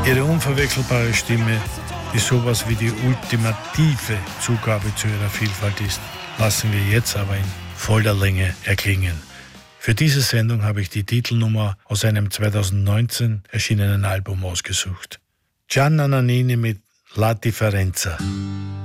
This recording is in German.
Ihre unverwechselbare Stimme, die sowas wie die ultimative Zugabe zu ihrer Vielfalt ist, lassen wir jetzt aber in voller Länge erklingen. Für diese Sendung habe ich die Titelnummer aus einem 2019 erschienenen Album ausgesucht. Gianna Nannini mit La Differenza.